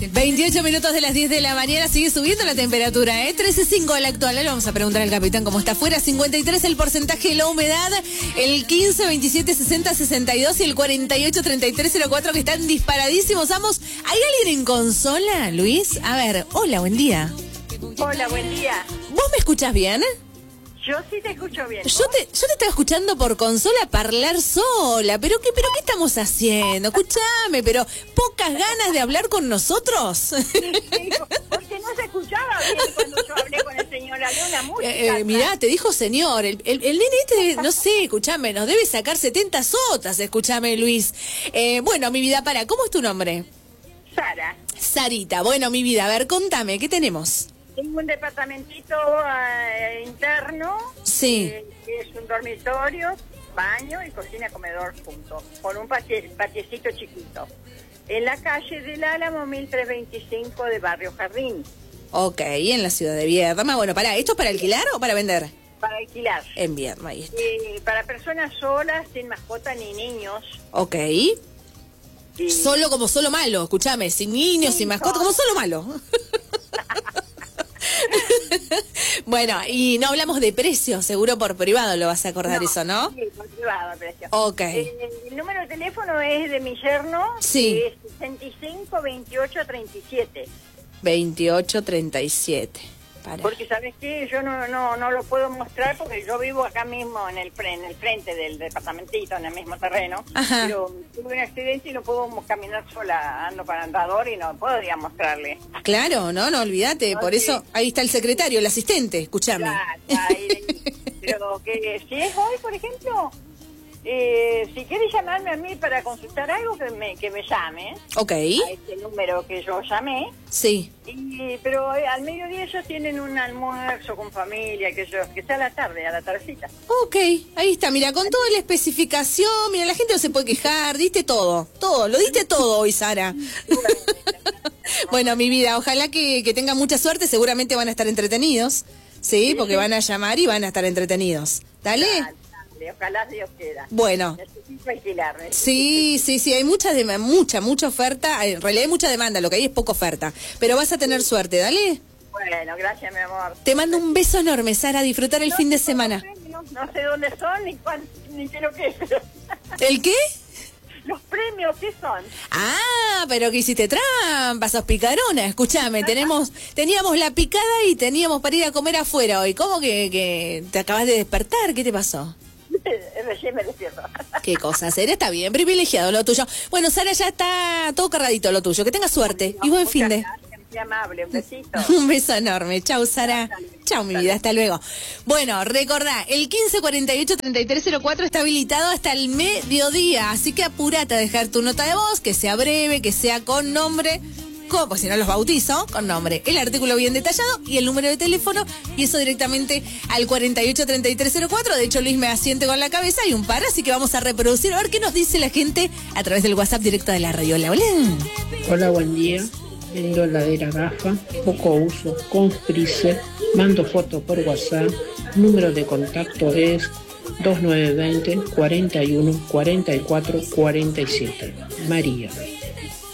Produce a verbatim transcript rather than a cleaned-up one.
veintiocho minutos de las diez de la mañana, sigue subiendo la temperatura, ¿eh? trece punto cinco la actual. Le vamos a preguntar al capitán cómo está afuera. cincuenta y tres el porcentaje de la humedad, el quince, veintisiete, sesenta, sesenta y dos y el cuarenta y ocho, treinta y tres, cero cuatro que están disparadísimos. Vamos, ¿hay alguien en consola, Luis? A ver, hola, buen día. Hola, buen día. ¿Vos me escuchás bien? Yo sí te escucho bien. Yo te, yo te estaba escuchando por consola hablar sola, pero qué, pero qué estamos haciendo, escúchame, pero pocas ganas de hablar con nosotros. Sí, porque no se escuchaba bien cuando yo hablé con el señor, había una música. Eh, eh, mirá, te dijo señor, el, el, el nene este, debe, no sé, escúchame, nos debe sacar setenta sotas, escúchame, Luis. Eh, bueno, mi vida, para, ¿cómo es tu nombre? Sara. Sarita, bueno, mi vida, a ver, contame, ¿qué tenemos? Tengo un departamentito uh, interno, sí. eh, que es un dormitorio, baño y cocina comedor juntos, con un patie, patiecito chiquito. En la calle del Álamo, mil trescientos veinticinco de Barrio Jardín. Ok, en la ciudad de Viedma. Bueno, pará, ¿esto es para alquilar o para vender? Para alquilar. En Viedma, ahí está. Eh, para personas solas, sin mascota ni niños. Ok. Y... Solo como solo malo, escúchame, sin niños, sí, sin mascota, como solo malo. Bueno, y no hablamos de precio, seguro por privado lo vas a acordar no, eso, ¿no? Sí, por privado precio. Ok. Eh, el número de teléfono es de mi yerno, sí. Que es sesenta y cinco, veintiocho, treinta y siete. veintiocho, treinta y siete. Para. Porque, ¿sabes qué? Yo no no no lo puedo mostrar porque yo vivo acá mismo en el, en el frente del departamentito, en el mismo terreno. Ajá. Pero tuve un accidente y no puedo caminar sola, ando para andador y no podría mostrarle. Claro, no, no, olvídate. No, por sí. Eso, ahí está el secretario, el asistente, escuchame. Claro, ahí, pero que si es hoy, por ejemplo... Eh, si quieres llamarme a mí para consultar algo, que me, que me llame. Ok. A este número que yo llamé. Sí. Y, pero eh, al mediodía ellos tienen un almuerzo con familia, que yo, que sea a la tarde, a la tardecita. Ok, ahí está, mira, con toda la especificación, mira, la gente no se puede quejar, diste todo, todo, lo diste todo hoy, Sara. Bueno, mi vida, ojalá que, que tengan mucha suerte, seguramente van a estar entretenidos, ¿sí? sí porque sí. Van a llamar y van a estar entretenidos. Dale. Dale. Ojalá Dios quiera. Bueno. Necesito alquilar. Necesito. Sí, sí, sí, hay mucha, de, mucha, mucha oferta. En realidad hay mucha demanda, lo que hay es poca oferta. Pero vas a tener sí. suerte, dale. Bueno, gracias, mi amor. Te mando un beso enorme, Sara, a disfrutar el no, fin de no, semana. No, no sé dónde son ni cuán, ni qué lo que es. Pero... ¿El qué? Los premios, ¿qué son? Ah, pero que hiciste trampa, sos picarona. Escúchame, tenemos, teníamos la picada y teníamos para ir a comer afuera hoy. ¿Cómo que, que te acabas de despertar? ¿Qué te pasó? Recién me despierto. Qué cosa hacer, está bien, privilegiado lo tuyo. Bueno, Sara, ya está todo cargadito lo tuyo. Que tengas suerte no, y buen fin de. Qué amable, un besito. Un beso enorme. Chau, Sara. Chau, mi vida, hasta luego. Bueno, recordá, el quince, cuarenta y ocho, treinta y tres, cero cuatro está habilitado hasta el mediodía. Así que apurate a dejar tu nota de voz, que sea breve, que sea con nombre. ¿Cómo? Pues si no los bautizo, con nombre, el artículo bien detallado y el número de teléfono, y eso directamente al cuarenta y ocho, treinta y tres, cero cuatro. De hecho, Luis me asiente con la cabeza y un par, así que vamos a reproducir a ver qué nos dice la gente a través del WhatsApp directo de la radio. Hola, hola. Hola, buen día. Vendo heladera Gafa, poco uso, con freezer, mando fotos por WhatsApp, número de contacto es dos nueve dos cero, cuarenta y uno, cuarenta y cuatro, cuarenta y siete. María.